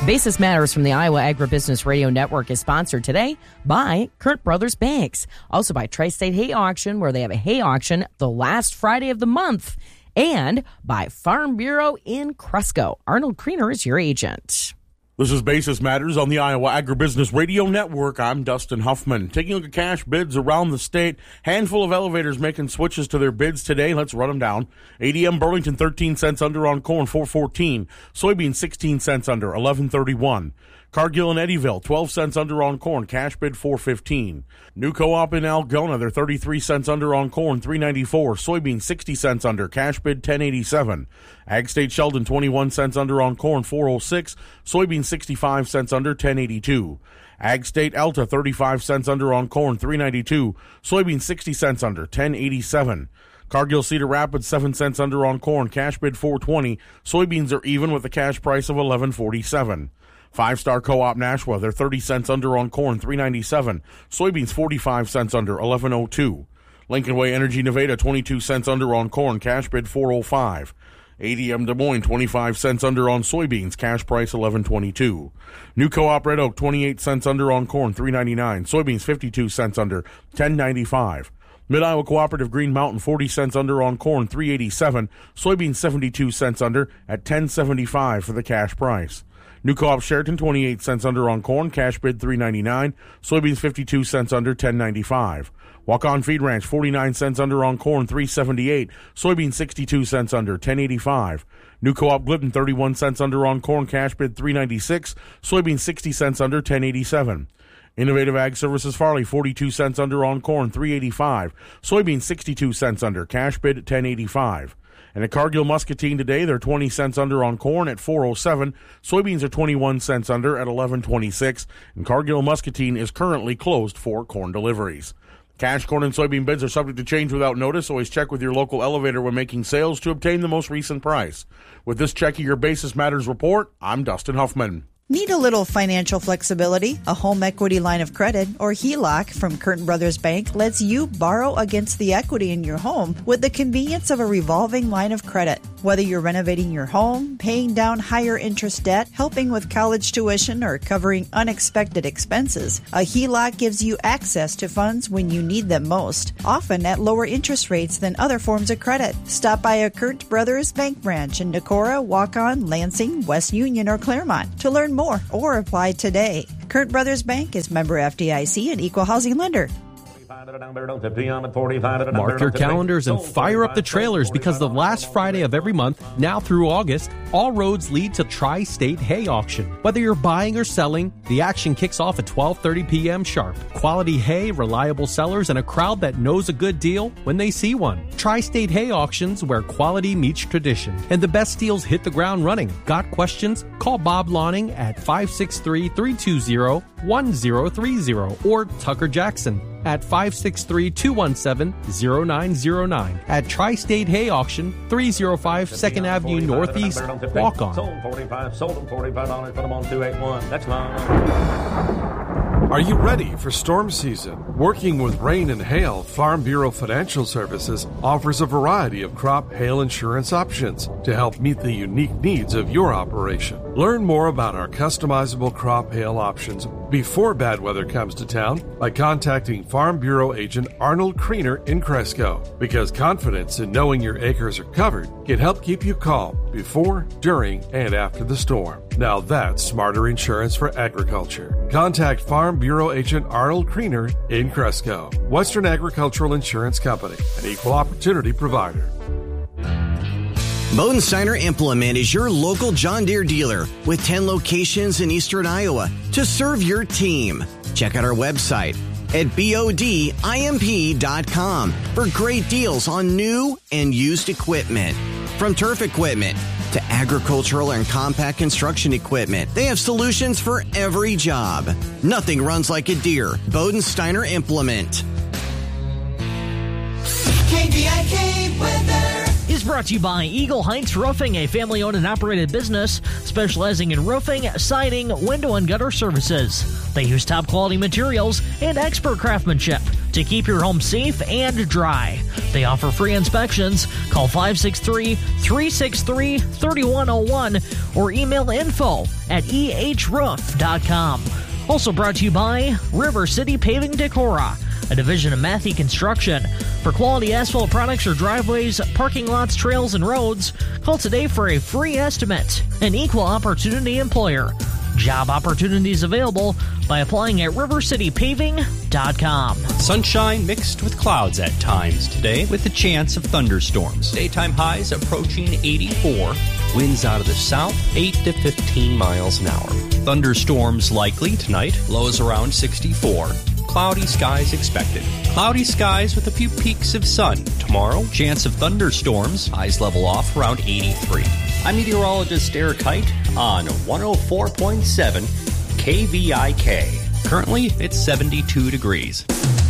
Basis Matters from the Iowa Agribusiness Radio Network is sponsored today by Kurt Brothers Banks, also by Tri-State Hay Auction, where they have a hay auction the last Friday of the month, and by Farm Bureau in Cresco. Arnold Kriener is your agent. This is Basis Matters on the Iowa Agribusiness Radio Network. I'm Dustin Huffman. Taking a look at cash bids around the state. Handful of elevators making switches to their bids today. Let's run them down. ADM Burlington 13 cents under on corn, $4.14. Soybeans 16 cents under, $11.31. Cargill and Eddyville, 12 cents under on corn, cash bid $4.15. New Co-op in Algona, they're 33 cents under on corn, $3.94. Soybeans 60 cents under, cash bid $10.87. Ag State Sheldon, 21 cents under on corn, $4.06. Soybeans 65 cents under, $10.82. Ag State Alta, 35 cents under on corn, $3.92. Soybeans 60 cents under, $10.87. Cargill Cedar Rapids, 7 cents under on corn, cash bid $4.20. Soybeans are even with a cash price of $11.47. Five Star Co-op Nashua, they're 30 cents under on corn, $3.97. Soybeans 45 cents under, $11.02. Lincoln Way Energy Nevada, 22 cents under on corn, cash bid $4.05. ADM Des Moines, 25 cents under on soybeans, cash price $11.22. New Co-op Red Oak, 28 cents under on corn, $3.99. Soybeans 52 cents under, $10.95. Mid-Iowa Cooperative Green Mountain, 40 cents under on corn, $3.87. Soybeans 72 cents under at $10.75 for the cash price. New Co-op Sheraton, 28 cents under on corn, cash bid $3.99. Soybeans 52 cents under, $10.95. Walk-On Feed Ranch, 49 cents under on corn, $3.78. Soybeans 62 cents under, $10.85. New Co-op Glidden, 31 cents under on corn, cash bid $3.96. Soybeans 60 cents under, $10.87. Innovative Ag Services Farley, 42 cents under on corn, $3.85. Soybeans 62 cents under, cash bid $10.85. And at Cargill Muscatine today, they're 20 cents under on corn at $4.07. Soybeans are 21 cents under at $11.26. And Cargill Muscatine is currently closed for corn deliveries. Cash corn and soybean bids are subject to change without notice. Always check with your local elevator when making sales to obtain the most recent price. With this check of your Basis Matters report, I'm Dustin Huffman. Need a little financial flexibility? A home equity line of credit, or HELOC, from Curtin Brothers Bank lets you borrow against the equity in your home with the convenience of a revolving line of credit. Whether you're renovating your home, paying down higher interest debt, helping with college tuition, or covering unexpected expenses, a HELOC gives you access to funds when you need them most, often at lower interest rates than other forms of credit. Stop by a Curtin Brothers Bank branch in Decorah, Waukon, Lansing, West Union, or Claremont to learn more or apply today. Kurt Brothers Bank is member FDIC and equal housing lender. Mark your calendars and fire up the trailers because the last Friday of every month, now through August, all roads lead to Tri-State Hay Auction. Whether you're buying or selling, the action kicks off at 12:30 p.m. sharp. Quality hay, reliable sellers, and a crowd that knows a good deal when they see one. Tri-State Hay Auctions, where quality meets tradition. And the best deals hit the ground running. Got questions? Call Bob Lawning at 563-320-1030 or Tucker Jackson at 563-217-0909 at Tri-State Hay Auction, 305 2nd Avenue Northeast, Waukon. Sold 45, sold them $45, put them on 281. That's fine. Are you ready for storm season? Working with rain and hail, Farm Bureau Financial Services offers a variety of crop hail insurance options to help meet the unique needs of your operation. Learn more about our customizable crop hail options before bad weather comes to town by contacting Farm Bureau agent Arnold Kriener in Cresco, because confidence in knowing your acres are covered can help keep you calm before, during, and after the storm. Now that's smarter insurance for agriculture. Contact Farm Bureau agent Arnold Kriener in Cresco. Western Agricultural Insurance Company, an equal opportunity provider. Bodensteiner Implement is your local John Deere dealer with 10 locations in eastern Iowa to serve your team. Check out our website at bodimp.com for great deals on new and used equipment. From turf equipment to agricultural and compact construction equipment, they have solutions for every job. Nothing runs like a Deere. Bodensteiner Implement. KVIK weather is brought to you by Eagle Heights Roofing, a family-owned and operated business specializing in roofing, siding, window, and gutter services. They use top-quality materials and expert craftsmanship to keep your home safe and dry. They offer free inspections. Call 563-363-3101 or email info@ehroof.com. Also brought to you by River City Paving Decorah, a division of Matthew Construction. For quality asphalt products or driveways, parking lots, trails, and roads, call today for a free estimate. An equal opportunity employer. Job opportunities available by applying at rivercitypaving.com. Sunshine mixed with clouds at times today with a chance of thunderstorms. Daytime highs approaching 84. Winds out of the south, 8 to 15 miles an hour. Thunderstorms likely tonight, lows around 64. Cloudy skies expected. Cloudy skies with a few peaks of sun. Tomorrow, chance of thunderstorms. Highs level off around 83. I'm meteorologist Eric Height on 104.7 KVIK. Currently, it's 72 degrees.